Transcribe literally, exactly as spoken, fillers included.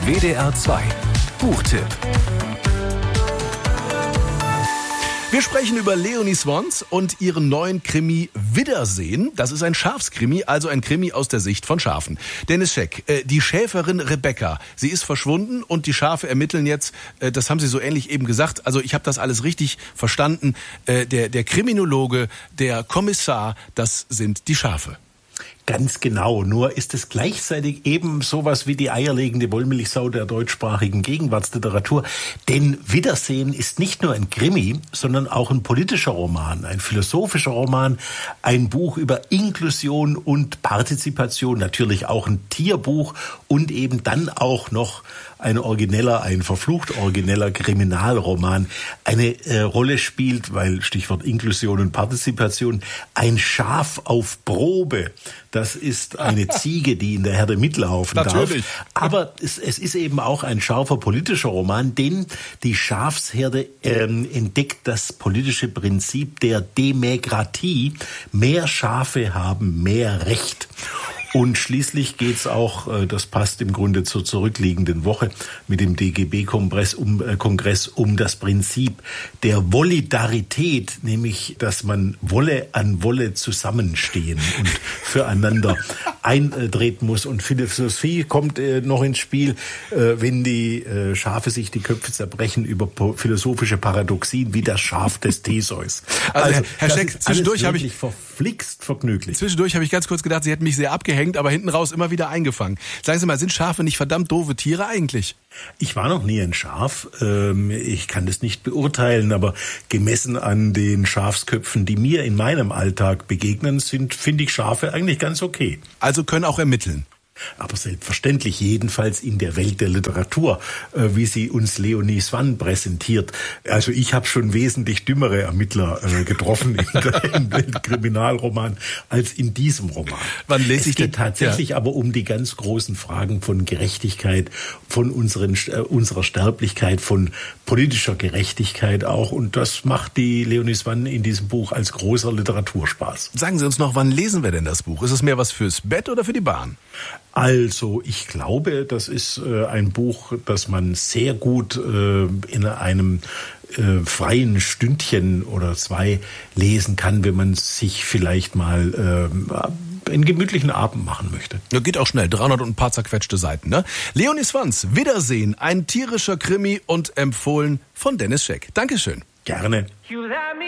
W D R zwei Buchtipp. Wir sprechen über Leonie Swans und ihren neuen Krimi Wiedersehen. Das ist ein Schafskrimi, also ein Krimi aus der Sicht von Schafen. Dennis Scheck, äh, die Schäferin Rebecca, sie ist verschwunden und die Schafe ermitteln jetzt, äh, das haben Sie so ähnlich eben gesagt, also ich habe das alles richtig verstanden, äh, der, der Kriminologe, der Kommissar, das sind die Schafe. Ganz genau, nur ist es gleichzeitig eben sowas wie die eierlegende Wollmilchsau der deutschsprachigen Gegenwartsliteratur. Denn Wiedersehen ist nicht nur ein Krimi, sondern auch ein politischer Roman, ein philosophischer Roman, ein Buch über Inklusion und Partizipation, natürlich auch ein Tierbuch und eben dann auch noch ein origineller, ein verflucht origineller Kriminalroman eine äh, Rolle spielt, weil Stichwort Inklusion und Partizipation, ein Schaf auf Probe. Das ist eine Ziege, die in der Herde mitlaufen Natürlich. darf. Aber es, es ist eben auch ein scharfer politischer Roman, denn die Schafsherde ähm, entdeckt das politische Prinzip der Demokratie. Mehr Schafe haben mehr Recht. Und schließlich geht's auch, das passt im Grunde zur zurückliegenden Woche, mit dem D G B-Kongress um, äh, Kongress um das Prinzip der Volidarität, nämlich, dass man Wolle an Wolle zusammenstehen und füreinander eintreten muss. Und Philosophie kommt äh, noch ins Spiel, äh, wenn die äh, Schafe sich die Köpfe zerbrechen über po- philosophische Paradoxien wie das Schaf des Theseus. Also, also Herr Scheck, zwischendurch habe ich verflixt vergnüglich. Zwischendurch habe ich ganz kurz gedacht, Sie hätten mich sehr abgehängt, aber hinten raus immer wieder eingefangen. Sagen Sie mal, sind Schafe nicht verdammt doofe Tiere eigentlich? Ich war noch nie ein Schaf. Ich kann das nicht beurteilen, aber gemessen an den Schafsköpfen, die mir in meinem Alltag begegnen, sind, finde ich Schafe eigentlich ganz okay. Also können auch ermitteln. Aber selbstverständlich, jedenfalls in der Welt der Literatur, äh, wie sie uns Leonie Swan präsentiert. Also ich habe schon wesentlich dümmere Ermittler äh, getroffen in der, im Weltkriminalroman als in diesem Roman. Wann lese es ich geht denn? tatsächlich Ja. aber um die ganz großen Fragen von Gerechtigkeit, von unseren, äh, unserer Sterblichkeit, von politischer Gerechtigkeit auch. Und das macht die Leonie Swan in diesem Buch als großer Literaturspaß. Sagen Sie uns noch, wann lesen wir denn das Buch? Ist es mehr was fürs Bett oder für die Bahn? Also, ich glaube, das ist äh, ein Buch, das man sehr gut äh, in einem äh, freien Stündchen oder zwei lesen kann, wenn man sich vielleicht mal äh, einen gemütlichen Abend machen möchte. Ja, geht auch schnell, dreihundert und ein paar zerquetschte Seiten, ne? Leonie Swans, Wiedersehen, ein tierischer Krimi und empfohlen von Dennis Scheck. Dankeschön. Gerne.